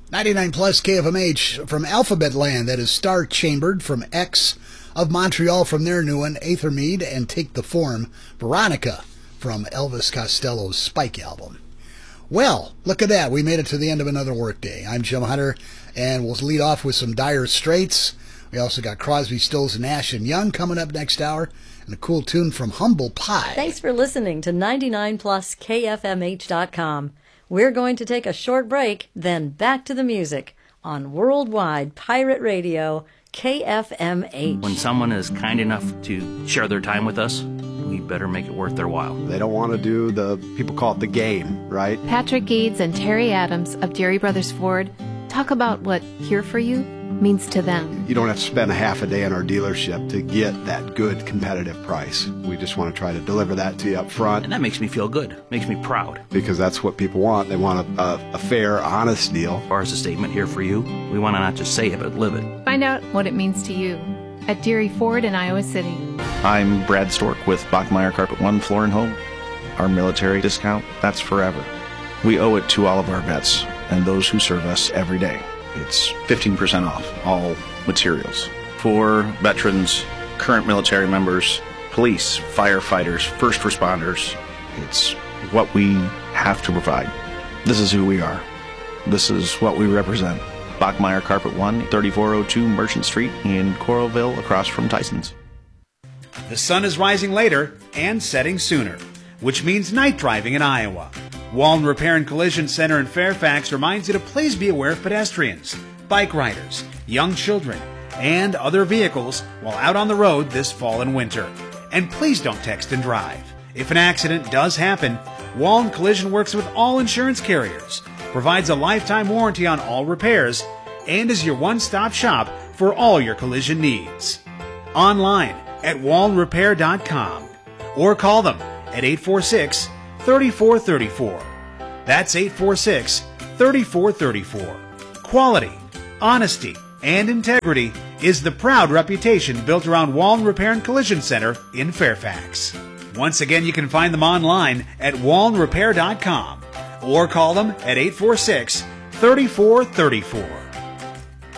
99 plus KFMH from Alphabet Land. That is Star Chambered from X of Montreal from their new one, Aethermead and Take the Form, Veronica from Elvis Costello's Spike album. Well, look at that. We made it to the end of another workday. I'm Jim Hunter, and we'll lead off with some Dire Straits. We also got Crosby, Stills, Nash & Young coming up next hour, and a cool tune from Humble Pie. Thanks for listening to 99pluskfmh.com. We're going to take a short break, then back to the music on Worldwide Pirate Radio, KFMH. When someone is kind enough to share their time with us, we better make it worth their while. They don't want to do people call it the game, right? Patrick Eads and Terry Adams of Deary Brothers Ford talk about what Here For You means to them. You don't have to spend a half a day in our dealership to get that good competitive price. We just want to try to deliver that to you up front. And that makes me feel good, makes me proud. Because that's what people want. They want a fair, honest deal. As far as a statement Here For You, we want to not just say it, but live it. Find out what it means to you at Deary Ford in Iowa City. I'm Brad Stork with Bachmeyer Carpet One Floor and Home. Our military discount, that's forever. We owe it to all of our vets and those who serve us every day. It's 15% off all materials. For veterans, current military members, police, firefighters, first responders, it's what we have to provide. This is who we are. This is what we represent. Bachmeyer Carpet One, 3402 Merchant Street in Coralville, across from Tyson's. The sun is rising later and setting sooner, which means night driving in Iowa. Wallen Repair and Collision Center in Fairfax reminds you to please be aware of pedestrians, bike riders, young children, and other vehicles while out on the road this fall and winter. And please don't text and drive. If an accident does happen, Wallen Collision works with all insurance carriers, provides a lifetime warranty on all repairs, and is your one-stop shop for all your collision needs. Online at wallenrepair.com or call them at 846-3434. That's 846-3434. Quality, honesty, and integrity is the proud reputation built around Wallen Repair and Collision Center in Fairfax. Once again, you can find them online at wallenrepair.com or call them at 846-3434.